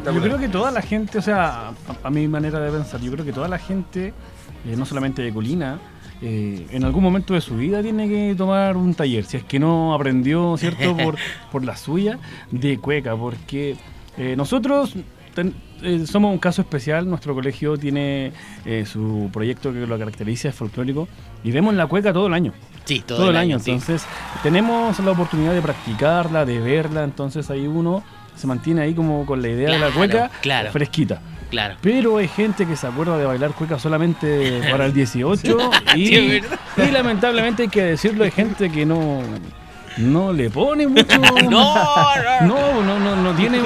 Yo creo que toda la gente, o sea, a mi manera de pensar, yo creo que toda la gente, no solamente de Colina, en algún momento de su vida tiene que tomar un taller, si es que no aprendió, ¿cierto? por la suya, de cueca, porque nosotros somos un caso especial. Nuestro colegio tiene su proyecto que lo caracteriza, es folclórico, y vemos la cueca todo el año. Sí, todo el año. Sí. Entonces, tenemos la oportunidad de practicarla, de verla, entonces ahí uno se mantiene ahí como con la idea de la cueca fresquita. Claro. Pero hay gente que se acuerda de bailar cueca solamente para el 18 y lamentablemente hay que decirlo, hay gente que no le pone mucho. No tiene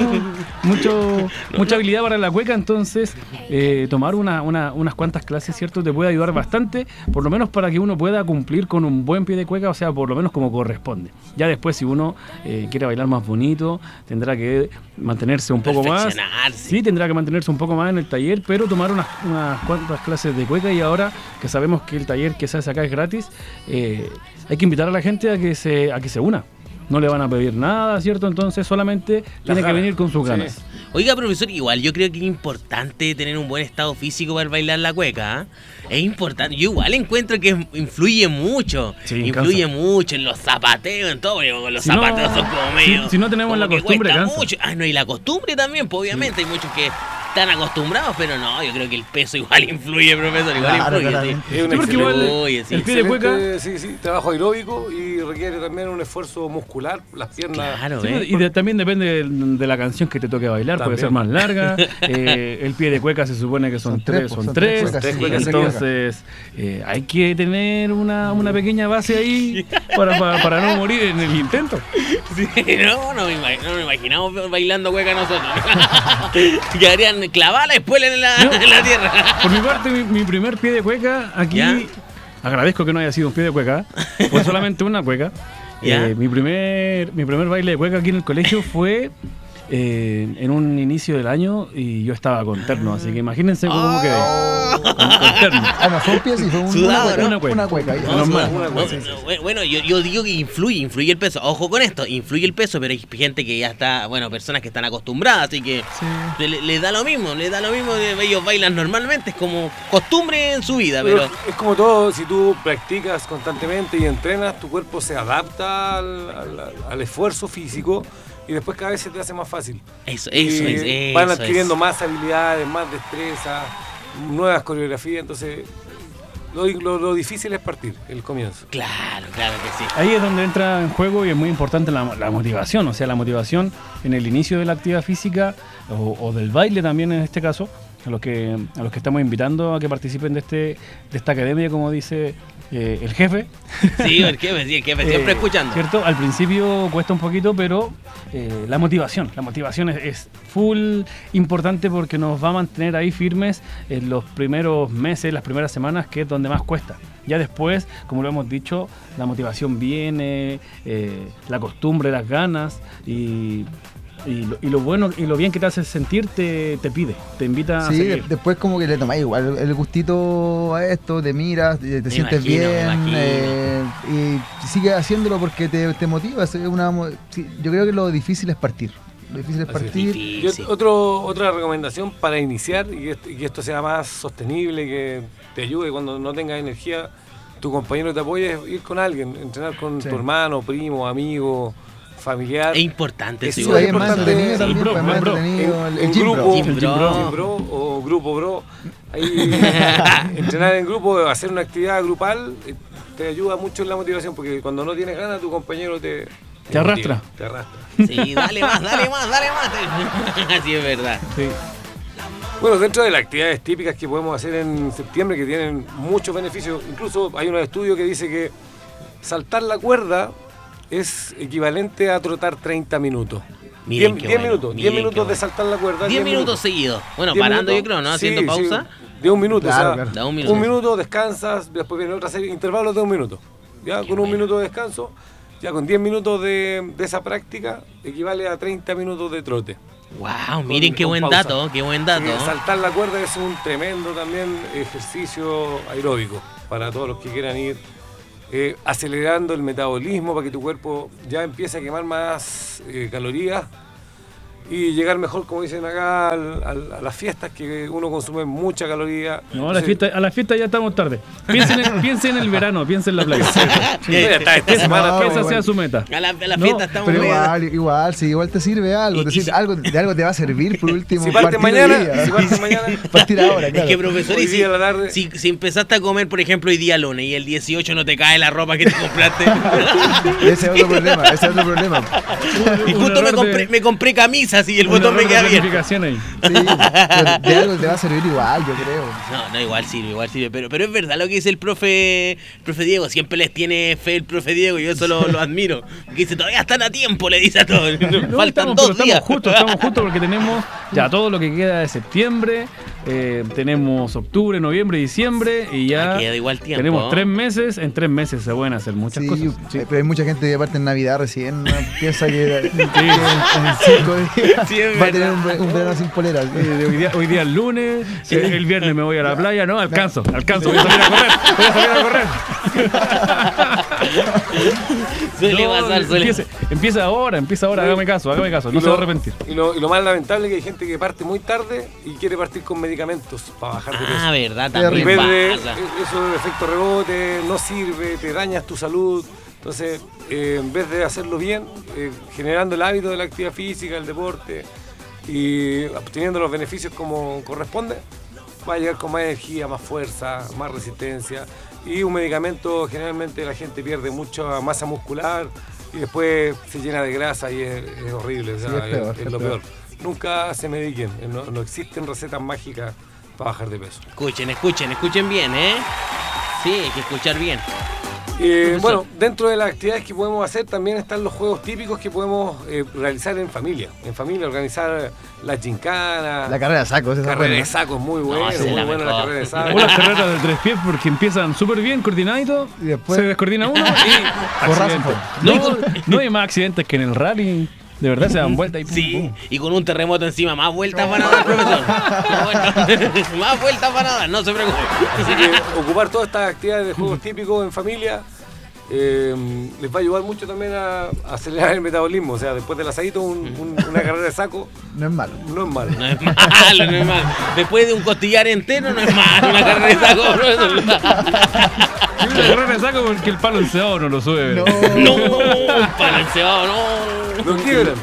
mucha habilidad para la cueca, entonces tomar unas cuantas clases, ¿cierto? Te puede ayudar bastante, por lo menos para que uno pueda cumplir con un buen pie de cueca, o sea, por lo menos como corresponde. Ya después, si uno quiere bailar más bonito, tendrá que mantenerse un poco más. Sí, tendrá que mantenerse un poco más en el taller, pero tomar unas cuantas clases de cueca, y ahora que sabemos que el taller que se hace acá es gratis, hay que invitar a la gente a que se una. No le van a pedir nada, ¿cierto? Entonces solamente tiene que venir con sus ganas. Sí. Oiga, profesor, igual yo creo que es importante tener un buen estado físico para bailar la cueca, ¿eh? Es importante. Yo igual encuentro que influye mucho. Sí, influye mucho en los zapateos, en todo. Con los zapateos son como medio... Si no tenemos la costumbre, cansa. Mucho. No, y la costumbre también, pues obviamente. Hay muchos que están acostumbrados, pero no, yo creo que el peso igual influye, profesor. Igual influye. Sí. Es porque igual el pie de cueca... Sí, trabajo aeróbico y requiere también un esfuerzo muscular, las piernas. Claro, y también depende de la canción que te toque bailar, también puede ser más larga. El pie de cueca se supone que son tres. Entonces hay que tener una pequeña base ahí para no morir en el intento. Sí, no me imaginamos bailando cueca nosotros. Quedarían clavar la espuela en la tierra. Por mi parte, mi primer pie de cueca aquí, ¿ya? Agradezco que no haya sido un pie de cueca, fue solamente una cueca. Mi primer baile de cueca aquí en el colegio fue en un inicio del año, y yo estaba con terno, así que imagínense cómo quedé. Con terno. No fue un pie, sí, fue una cueca. Bueno, yo digo que influye el peso. Ojo con esto, influye el peso, pero hay gente que ya está, personas que están acostumbradas, así que les da lo mismo, ellos bailan normalmente, es como costumbre en su vida. Pero es como todo, si tú practicas constantemente y entrenas, tu cuerpo se adapta al esfuerzo físico, y después cada vez se te hace más fácil. Eso van adquiriendo más habilidades, más destreza, nuevas coreografías, entonces lo difícil es partir, el comienzo. Claro que sí. Ahí es donde entra en juego, y es muy importante la motivación, o sea, la motivación en el inicio de la actividad física o del baile también en este caso, a los que estamos invitando a que participen de esta academia, como dice el jefe. Sí, el jefe siempre escuchando. ¿Cierto? Al principio cuesta un poquito, pero la motivación es full importante, porque nos va a mantener ahí firmes en los primeros meses, las primeras semanas, que es donde más cuesta. Ya después, como lo hemos dicho, la motivación viene, la costumbre, las ganas, y lo bueno y lo bien que te hace sentir te invita a seguir. Después como que le tomás igual el gustito a esto, te miras, te sientes bien, y sigues haciéndolo porque te motiva. Yo creo que lo difícil es partir. Otra recomendación para iniciar, y que esto sea más sostenible, que te ayude cuando no tengas energía, tu compañero te apoya, es ir con alguien, entrenar con tu hermano, primo, amigo, familiar. Es importante, sí, es más entretenido también, en Gym Bro o Grupo Bro. Ahí, entrenar en grupo, hacer una actividad grupal, te ayuda mucho en la motivación, porque cuando no tienes ganas, tu compañero te arrastra. Sí, dale más. Así es verdad. Sí. Bueno, dentro de las actividades típicas que podemos hacer en septiembre, que tienen muchos beneficios, incluso hay un estudio que dice que saltar la cuerda es equivalente a trotar 30 minutos. 10 minutos de saltar la cuerda. 10 minutos seguidos. Bueno, parando minutos, yo creo, ¿no? Haciendo pausa. De un minuto, claro. Un minuto, descansas, después viene otra serie, intervalos de un minuto. Ya con un minuto de descanso, ya con 10 minutos de esa práctica, equivale a 30 minutos de trote. Wow, miren qué buen dato. Saltar la cuerda es un tremendo también ejercicio aeróbico para todos los que quieran ir acelerando el metabolismo para que tu cuerpo ya empiece a quemar más calorías y llegar mejor, como dicen acá, a las fiestas, que uno consume mucha caloría. No, a la fiesta ya estamos tarde. Piense en el verano, piense en la playa. Esta semana que esa sea su meta. A la fiesta estamos pero igual te sirve algo, de algo te va a servir por último. Si parte mañana, partir ahora, claro. Es que, profesor, si empezaste a comer, por ejemplo, hoy día lunes y el 18 no te cae la ropa que te compraste. Ese es otro problema. Y justo me compré camisas y el botón me queda bien. Ahí. Sí, de algo te va a servir igual, yo creo. No, igual sirve. Pero es verdad lo que dice el profe Diego. Siempre les tiene fe el profe Diego y yo eso lo admiro. Porque dice, todavía están a tiempo, le dice a todos. Faltan 2 días. Estamos justos porque tenemos ya todo lo que queda de septiembre. Tenemos octubre, noviembre, diciembre y ya queda igual tiempo, tenemos 3 meses. En 3 meses se pueden hacer muchas cosas. Sí. Pero hay mucha gente que aparte en Navidad recién piensa que en 5 días va a tener un verano sin polera. Hoy día es lunes, el viernes me voy a la playa, no, alcanzo, voy a salir a correr. Suele pasar. Empieza ahora, hágame caso, no se va a arrepentir. Y lo más lamentable es que hay gente que parte muy tarde y quiere partir con medicamentos para bajar de peso. Verdad, también pasa. Eso de efecto rebote, no sirve, te dañas tu salud. Entonces, en vez de hacerlo bien, generando el hábito de la actividad física, el deporte y obteniendo los beneficios como corresponde, va a llegar con más energía, más fuerza, más resistencia. Y un medicamento, generalmente la gente pierde mucha masa muscular y después se llena de grasa y es horrible, o sea, es lo peor. Nunca se mediquen, no existen recetas mágicas para bajar de peso. Escuchen bien, ¿eh? Sí, hay que escuchar bien. Bueno, dentro de las actividades que podemos hacer también están los juegos típicos que podemos realizar en familia. En familia, organizar las gincanas. La carrera de saco, La carrera de saco es muy buena, muy buena la carrera de saco. O las carreras de 3 pies porque empiezan súper bien, coordinaditos, y después se descoordina uno y accidentes. No hay más accidentes que en el rally. De verdad se dan vueltas y pum, sí, pum. Y con un terremoto encima, más vueltas van a dar, profesor. Más vueltas van a dar, no se preocupe. Así que ocupar todas estas actividades de juegos típicos en familia les va a ayudar mucho también a acelerar el metabolismo. O sea, después del asadito, una carrera de saco no es malo. No es malo. Después de un costillar entero, no es malo una carrera de saco, profesor. Una carrera de saco porque el palo encebado no lo sube. No, el palo encebado no. Lo quiebran.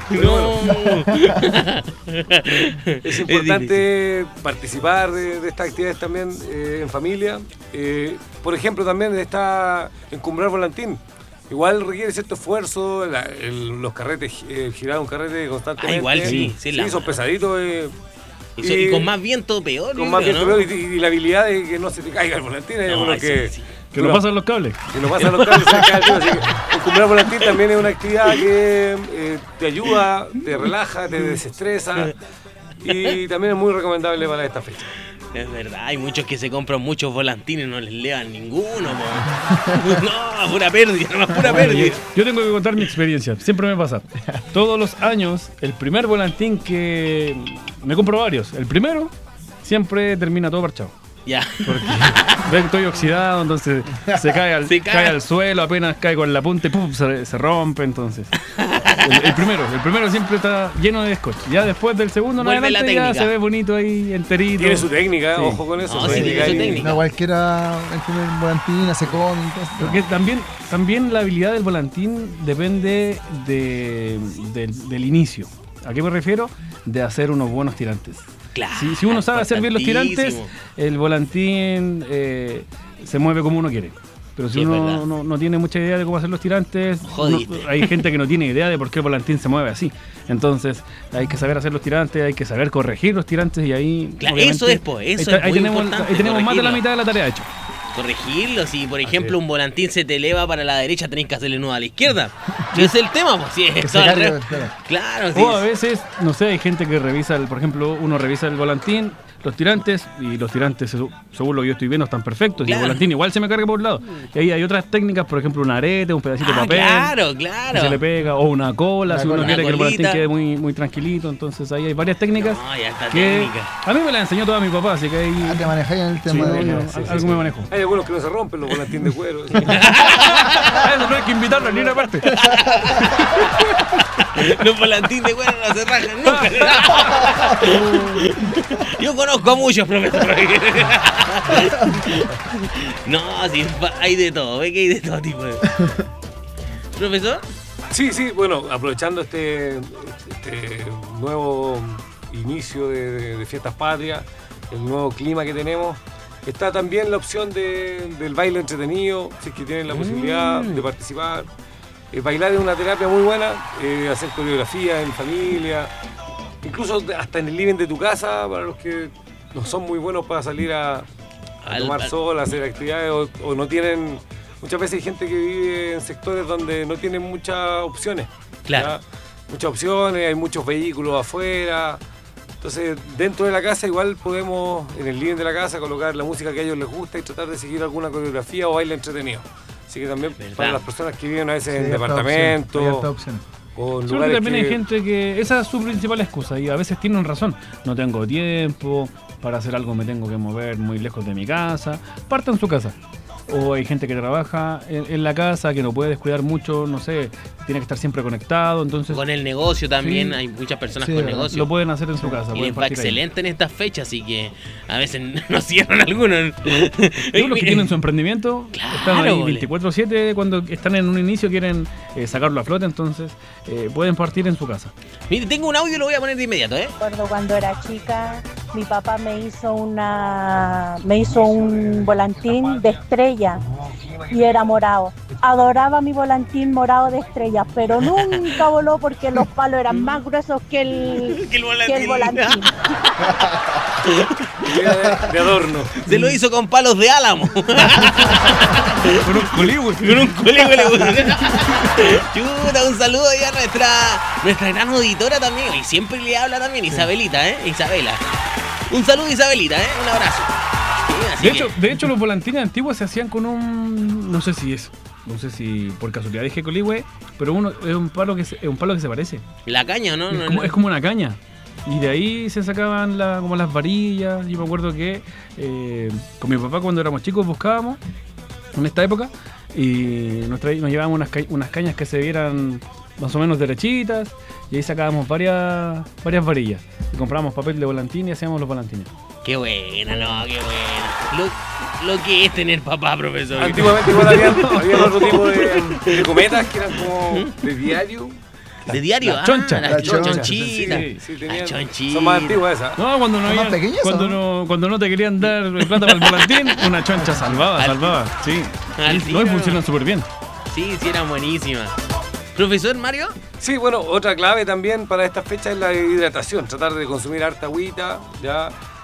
Es importante participar de estas actividades también en familia. Por ejemplo, también está encumbrar volantín. Igual requiere cierto esfuerzo, los carretes, girar un carrete constantemente. Igual sí, son pesaditos. Y con más viento peor. Con más viento peor y la habilidad de que no se te caiga el volantín. Que no pasan los cables. Que no pasan los cables, se cae el tío. Así que encumbrar volantín también es una actividad que te ayuda, te relaja, te desestresa y también es muy recomendable para esta fecha. Es verdad, hay muchos que se compran muchos volantines y no les levan ninguno. No, pura pérdida. Yo tengo que contar mi experiencia, siempre me pasa. Todos los años, el primer volantín que... Me compro varios. El primero siempre termina todo parchado. Ya. Porque ven, estoy oxidado, entonces se cae al suelo, apenas cae con la punta y ¡pum! Se rompe, entonces. El primero siempre está lleno de scotch. Ya después del segundo en adelante ya se ve bonito ahí, enterito. Tiene su técnica, sí. Ojo con eso. Tiene su técnica. No, cualquiera el primer volantín hace cómics. Porque también la habilidad del volantín depende del inicio. ¿A qué me refiero? De hacer unos buenos tirantes. Claro, si uno sabe hacer bien los tirantes, el volantín se mueve como uno quiere. Pero si uno no tiene mucha idea de cómo hacer los tirantes, hay gente que no tiene idea de por qué el volantín se mueve así. Entonces hay que saber hacer los tirantes, hay que saber corregir los tirantes y ahí... Claro, eso es ahí tenemos más de la mitad de la tarea hecha. Corregirlo, si por ejemplo un volantín se te eleva para la derecha, tenés que hacerle nudo a la izquierda. Ese es el tema, pues sí, claro, sí. O a veces, no sé, hay gente que revisa, por ejemplo, uno revisa el volantín, los tirantes, y los tirantes, según lo que yo estoy viendo, están perfectos. Claro. Y el volantín igual se me carga por un lado. Y ahí hay otras técnicas, por ejemplo, un arete, un pedacito de papel. Claro. Que se le pega, o una cola, si uno quiere que el volantín quede muy, muy tranquilito. Entonces ahí hay varias técnicas. A mí me las enseñó toda mi papá, así que ahí... te manejáis en el tema algo me manejo. Hay algunos que no se rompen los volantines de cuero. Eso no hay que invitarlo ni una parte. Los volantines de cuero no se rajan nunca. Yo conozco a muchos, profesor. No, sí, hay de todo, ve que hay de todo tipo de... ¿Profesor? Sí, bueno, aprovechando este nuevo inicio de Fiestas Patrias, el nuevo clima que tenemos, está también la opción del baile entretenido, si es que tienen la posibilidad de participar. Bailar es una terapia muy buena, hacer coreografía en familia, incluso hasta en el living de tu casa, para los que no son muy buenos para salir a tomar sol, a hacer actividades o no tienen... Muchas veces hay gente que vive en sectores donde no tienen muchas opciones. Claro. ¿ya? Muchas opciones, hay muchos vehículos afuera. Entonces, dentro de la casa igual podemos, en el living de la casa, colocar la música que a ellos les gusta y tratar de seguir alguna coreografía o baile entretenido. Así que también para las personas que viven a veces en departamentos o en lugares que también hay gente que esa es su principal excusa y a veces tienen razón. No tengo tiempo, para hacer algo me tengo que mover muy lejos de mi casa. Partan su casa. O hay gente que trabaja en la casa, que no puede descuidar mucho, no sé, tiene que estar siempre conectado, entonces... Con el negocio también, sí, hay muchas personas con negocio. Lo pueden hacer en su casa. Y les va excelente ahí en estas fechas, así que a veces no cierran algunos. Los que tienen su emprendimiento, claro, están ahí 24/7, cuando están en un inicio quieren sacarlo a flote, entonces pueden partir en su casa. Mire, tengo un audio y lo voy a poner de inmediato, Recuerdo cuando era chica, mi papá me hizo un volantín de estrella y era morado. Adoraba mi volantín morado de estrella, pero nunca voló porque los palos eran más gruesos que el volantín. De adorno. Se lo hizo con palos de álamo. Con un coligüe. Chuta, un saludo ahí a nuestra gran auditora también. Y siempre le habla también Isabelita, Isabela. Un saludo, Isabelita, un abrazo. De hecho, los volantines antiguos se hacían con un... No sé si por casualidad dije coligüe, pero es un palo que se parece. La caña, ¿no? Es como una caña. Y de ahí se sacaban como las varillas. Yo me acuerdo que con mi papá cuando éramos chicos buscábamos en esta época y nos llevábamos unas cañas que se vieran más o menos derechitas y ahí sacábamos varias varillas y comprábamos papel de volantín y hacíamos los volantines. Qué buena, qué buena. Lo que es tener papá, profesor. Antiguamente igual había otro tipo de cometas que eran como de diario. ¿De diario? La choncha. La chonchita. Sí, la chonchita. Son más antiguas esas. No, cuando no te querían dar plata para el volantín, una choncha salvaba. Sí. Y funcionan súper bien. Sí, eran buenísimas. ¿Profesor Mario? Sí, bueno, otra clave también para esta fecha es la hidratación. Tratar de consumir harta agüita, ¿ya?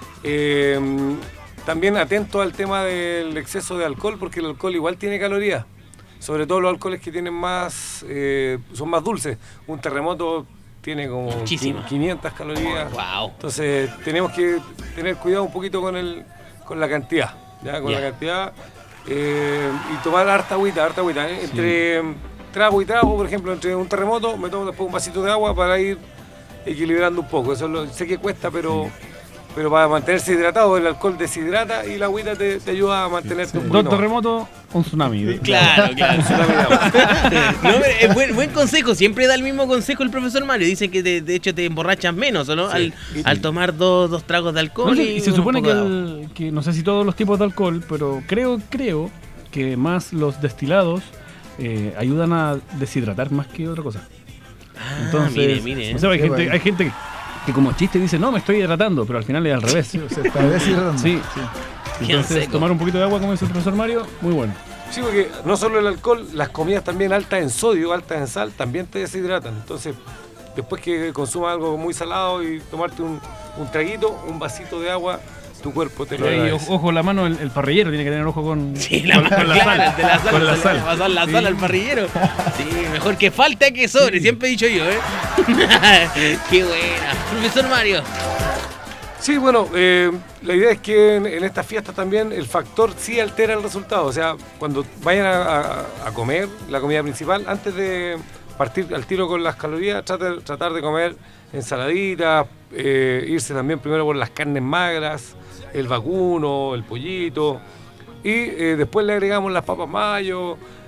También atento al tema del exceso de alcohol, porque el alcohol igual tiene calorías. Sobre todo los alcoholes que tienen son más dulces. Un terremoto tiene como 500 calorías. Wow. Entonces tenemos que tener cuidado un poquito con la cantidad. ¿Ya? La cantidad. Y tomar harta agüita. Entre trago y trago, por ejemplo, entre un terremoto me tomo después un vasito de agua para ir equilibrando un poco. Eso sé que cuesta, pero para mantenerse hidratado, el alcohol deshidrata y la agüita te ayuda a mantenerte un poquito. Dos terremotos, un tsunami. Claro. Un tsunami de agua. No, es buen consejo, siempre da el mismo consejo el profesor Mario. Dice que de hecho te emborrachas menos, ¿o no? Sí. Al tomar dos tragos de alcohol. Y se supone que no sé si todos los tipos de alcohol, pero creo que más los destilados ayudan a deshidratar más que otra cosa. Entonces, mire. O sea, hay gente que como chiste dice, no, me estoy hidratando, pero al final es al revés. O sea, está deshidratando. Sí. Entonces, tomar un poquito de agua, como dice el profesor Mario, muy bueno. Sí, porque no solo el alcohol, las comidas también altas en sodio, altas en sal, también te deshidratan. Entonces, después que consumas algo muy salado y tomarte un traguito, un vasito de agua, tu cuerpo te lo da. Ojo, la mano, el parrillero tiene que tener ojo con la sal. Con la sal. Pasar la sal al parrillero. Sí, mejor que falta que sobre, siempre he dicho yo, Qué buena. Profesor Mario. Sí, bueno, la idea es que en estas fiestas también el factor sí altera el resultado. O sea, cuando vayan a comer la comida principal, antes de partir al tiro con las calorías, tratar de comer ensaladitas, irse también primero por las carnes magras, el vacuno, el pollito, y después le agregamos las papas mayo,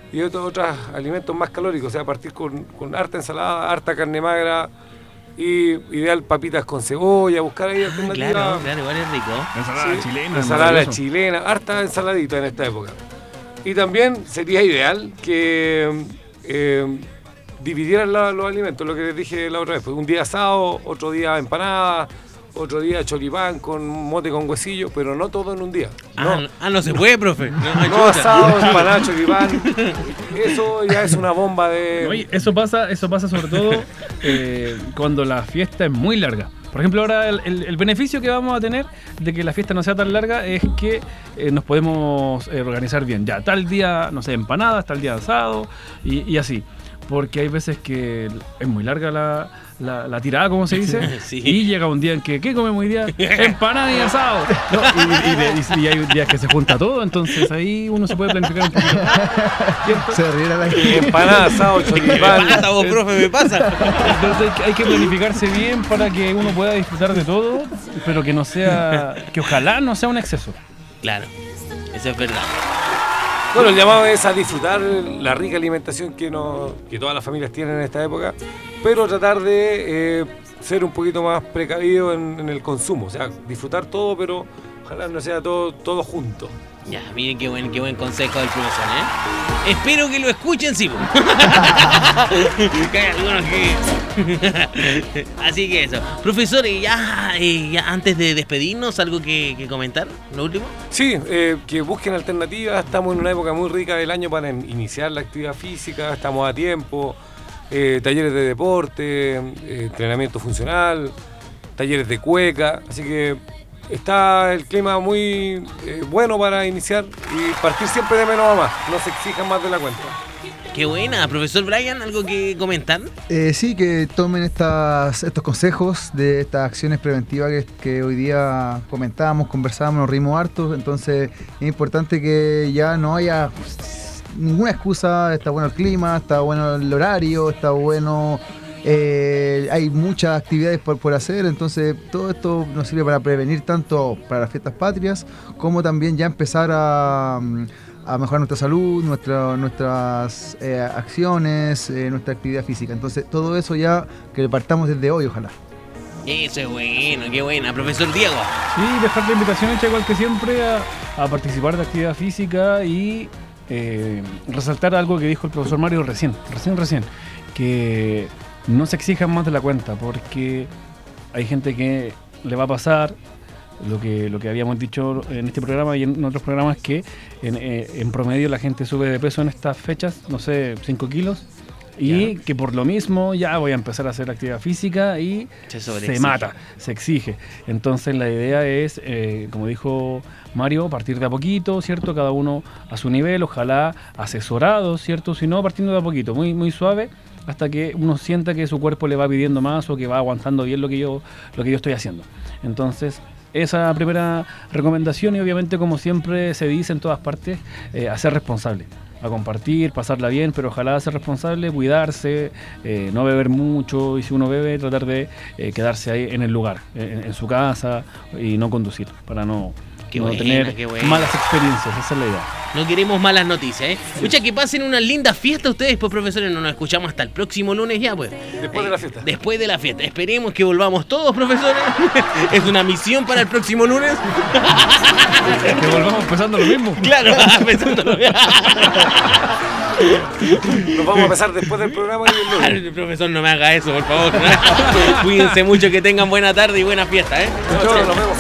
y otros alimentos más calóricos, o sea, partir con harta ensalada, harta carne magra, y ideal papitas con cebolla, buscar ahí alternativas. Claro, igual es rico. Ensalada chilena. Ensalada chilena, harta ensaladita en esta época. Y también sería ideal que dividieran los alimentos, lo que les dije la otra vez, pues un día asado, otro día empanada, otro día choripán con mote con huesillo, pero no todo en un día. No se puede, profe. No asado, empanada, choripán. Eso ya es una bomba de... Oye, eso pasa sobre todo cuando la fiesta es muy larga. Por ejemplo, ahora el beneficio que vamos a tener de que la fiesta no sea tan larga es que nos podemos organizar bien. Ya, tal día, no sé, empanadas, tal día asado y así. Porque hay veces que es muy larga la tirada, como se dice, sí. Y llega un día en que, ¿qué comemos hoy día? Empanada y asado. No, y hay días que se junta todo, entonces ahí uno se puede planificar un poquito. ¿Cierto? Se riera la empanada, asado, choripán. ¿Qué pasa vos, profe? ¿Me pasa? Entonces hay que planificarse bien para que uno pueda disfrutar de todo, pero que no sea, que ojalá no sea un exceso. Claro, eso es verdad. Bueno, el llamado es a disfrutar la rica alimentación que todas las familias tienen en esta época, pero tratar de ser un poquito más precavido en el consumo, o sea, disfrutar todo, pero ojalá no sea todo junto. Ya, miren qué buen consejo del profesor, ¿eh? Espero que lo escuchen, sí. Que hay algunos que... Así que eso. Profesor, ya antes de despedirnos, ¿algo que comentar? ¿Lo último? Sí, que busquen alternativas. Estamos en una época muy rica del año para iniciar la actividad física. Estamos a tiempo. Talleres de deporte, entrenamiento funcional, talleres de cueca. Así que... está el clima muy bueno para iniciar y partir siempre de menos a más, no se exijan más de la cuenta. Qué buena, profesor Brian, ¿algo que comentar? Sí, que tomen estos consejos de estas acciones preventivas que hoy día comentábamos, conversábamos, nos rimos hartos, entonces es importante que ya no haya ninguna excusa. Está bueno el clima, está bueno el horario, está bueno... hay muchas actividades por hacer, entonces todo esto nos sirve para prevenir tanto para las fiestas patrias como también ya empezar a mejorar nuestra salud, nuestras acciones, nuestra actividad física. Entonces todo eso ya que partamos desde hoy, ojalá. Eso es bueno, qué buena. Profesor Diego. Sí, dejar la invitación hecha igual que siempre a participar de actividad física y resaltar algo que dijo el profesor Mario recién, que no se exijan más de la cuenta, porque hay gente que le va a pasar lo que habíamos dicho en este programa y en otros programas, que en promedio la gente sube de peso en estas fechas, no sé, 5 kilos, y que por lo mismo ya voy a empezar a hacer actividad física y se mata, se exige. Entonces la idea es, como dijo Mario, partir de a poquito, ¿cierto? Cada uno a su nivel, ojalá asesorado, ¿cierto? Si no, partiendo de a poquito, muy, muy suave, hasta que uno sienta que su cuerpo le va pidiendo más o que va aguantando bien lo que yo estoy haciendo. Entonces, esa primera recomendación, y obviamente, como siempre se dice en todas partes, a ser responsable, a compartir, pasarla bien, pero ojalá ser responsable, cuidarse, no beber mucho, y si uno bebe, tratar de quedarse ahí en el lugar, en su casa, y no conducir, para no tener malas experiencias. Esa es la idea. No queremos malas noticias, ¿eh? Escucha, que pasen una linda fiesta ustedes, pues, profesores. No nos escuchamos hasta el próximo lunes ya, pues. Después de la fiesta. Después de la fiesta. Esperemos que volvamos todos, profesores. Es una misión para el próximo lunes. Que volvamos pensando lo mismo. Claro, pensando lo mismo. Nos vamos a empezar después del programa y el lunes. El profesor, no me haga eso, por favor. Cuídense mucho, que tengan buena tarde y buena fiesta, ¿eh? Nos vemos.